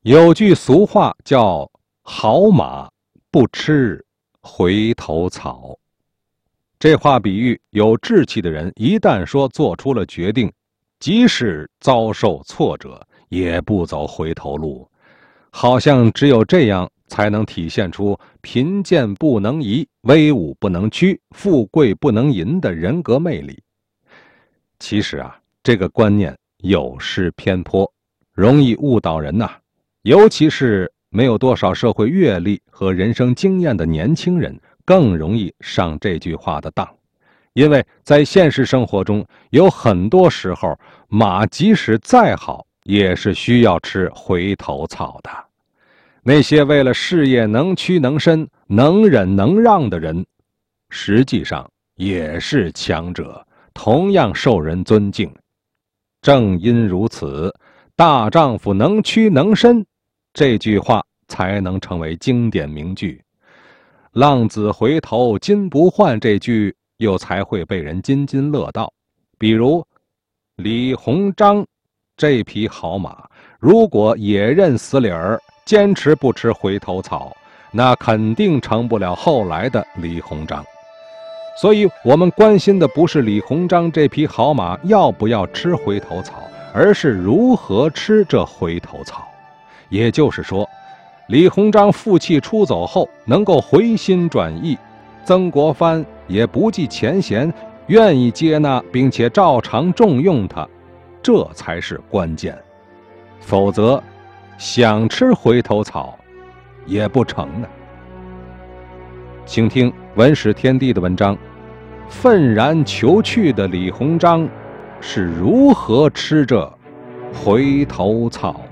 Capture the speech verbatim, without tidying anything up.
有句俗话叫好马不吃回头草。这话比喻有志气的人一旦说做出了决定，即使遭受挫折也不走回头路，好像只有这样才能体现出贫贱不能移、威武不能屈、富贵不能淫的人格魅力。其实啊，这个观念有失偏颇，容易误导人呐、啊。尤其是没有多少社会阅历和人生经验的年轻人，更容易上这句话的当。因为在现实生活中，有很多时候，马即使再好，也是需要吃回头草的。那些为了事业能屈能伸、能忍能让的人，实际上也是强者，同样受人尊敬。正因如此，大丈夫能屈能伸，这句话才能成为经典名句。浪子回头金不换这句又才会被人津津乐道。比如李鸿章这匹好马，如果也认死理儿，坚持不吃回头草，那肯定成不了后来的李鸿章。所以我们关心的不是李鸿章这匹好马要不要吃回头草，而是如何吃这回头草。也就是说，李鸿章负气出走后能够回心转意，曾国藩也不计前嫌，愿意接纳并且照常重用他，这才是关键。否则想吃回头草也不成呢。请听文史天地的文章，愤然求去的李鸿章是如何吃这回头草。